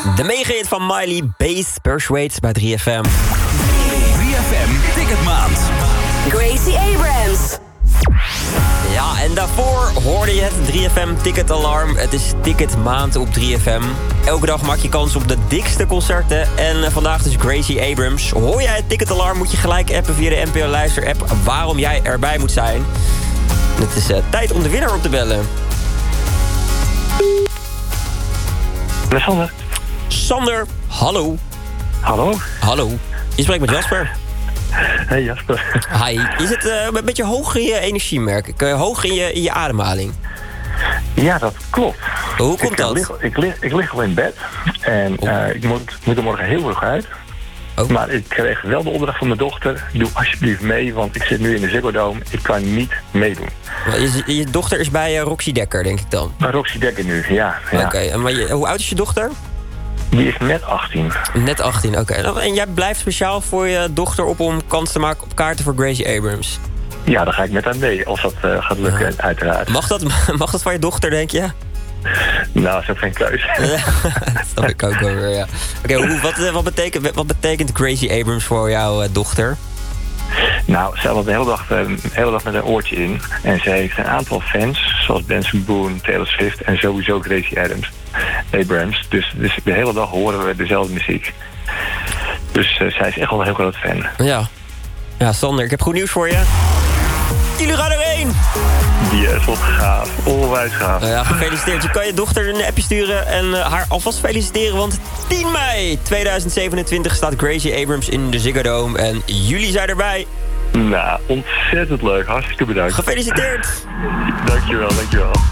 De megahit van Miley, Bass Persuade bij 3FM. 3FM Ticketmaand. Gracie Abrams. Ja, en daarvoor hoorde je het 3FM Ticketalarm. Het is Ticketmaand op 3FM. Elke dag maak je kans op de dikste concerten. En vandaag dus Gracie Abrams. Hoor jij het Ticketalarm, moet je gelijk appen via de NPO Luister-app waarom jij erbij moet zijn. Het is tijd om de winnaar op te bellen. Sander. Sander, hallo. Hallo. Hallo. Je spreekt met Jasper. Hey Jasper. Hi. Je zit een beetje hoog in je energie, merk ik. Hoog in je ademhaling. Ja, dat klopt. Hoe komt dat? Ik lig al in bed. En ik moet er morgen heel erg uit. Oh. Maar ik kreeg wel de opdracht van mijn dochter. Doe alsjeblieft mee, want ik zit nu in de Ziggo Dome. Ik kan niet meedoen. Je dochter is bij Roxy Dekker, denk ik dan? Bij Roxy Dekker nu, ja. Oké, maar hoe oud is je dochter? Die is net 18. Net 18, oké. En jij blijft speciaal voor je dochter op om kans te maken op kaarten voor Gracie Abrams? Ja, dan ga ik met haar mee, als dat gaat lukken, uiteraard. Mag dat van je dochter, denk je? Nou, dat is ook geen keus. Dat snap ik ook wel weer, ja. Oké, wat betekent Gracie Abrams voor jouw dochter? Nou, ze had de hele dag met een oortje in. En ze heeft een aantal fans, zoals Benson Boone, Taylor Swift en sowieso Gracie Abrams. Dus de hele dag horen we dezelfde muziek. Dus zij is echt wel een heel groot fan. Ja, Sander, ik heb goed nieuws voor je. Jullie gaan erheen! Yes, wat gaaf. Onwijs gaaf. Nou ja, gefeliciteerd. Je kan je dochter een appje sturen en haar alvast feliciteren. Want 10 mei 2027 staat Gracie Abrams in de Ziggo Dome. En jullie zijn erbij. Nou, ontzettend leuk. Hartstikke bedankt. Gefeliciteerd! Dankjewel.